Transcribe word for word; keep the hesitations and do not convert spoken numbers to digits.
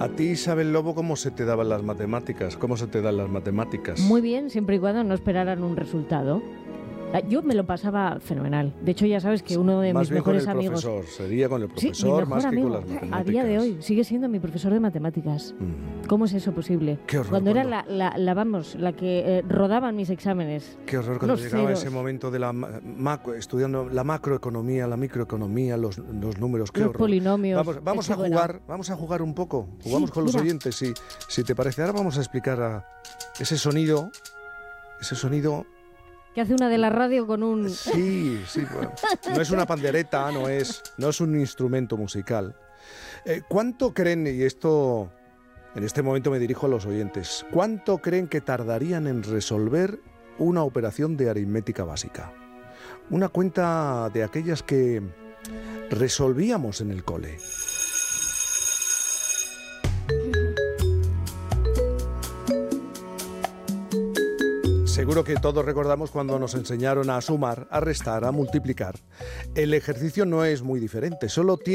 A ti, Isabel Lobo, ¿cómo se te daban las matemáticas? ¿Cómo se te dan las matemáticas? Muy bien, siempre y cuando no esperaran un resultado. Yo me lo pasaba fenomenal. De hecho, ya sabes que uno de más mis bien mejores con el amigos... profesor, sería con el profesor sí, mi mejor más amigo, que con las matemáticas. A día de hoy sigue siendo mi profesor de matemáticas. Mm. ¿Cómo es eso posible? Qué horror. Cuando era cuando... la, la, la, vamos, la que eh, rodaban mis exámenes. Qué horror cuando los llegaba ceros. ese momento de la macro, estudiando la macroeconomía, la microeconomía, los, los números, qué los horror. polinomios. Vamos, vamos a jugar, bueno. vamos a jugar un poco. Jugamos sí, con los mira. oyentes, si, si te parece. Ahora vamos a explicar a ese sonido, ese sonido. Que hace una de la radio con un... Sí, sí. Bueno, no es una pandereta, no es, no es un instrumento musical. Eh, ¿Cuánto creen, y esto en este momento me dirijo a los oyentes, cuánto creen que tardarían en resolver una operación de aritmética básica? Una cuenta de aquellas que resolvíamos en el cole. Seguro que todos recordamos cuando nos enseñaron a sumar, a restar, a multiplicar. El ejercicio no es muy diferente, solo tiene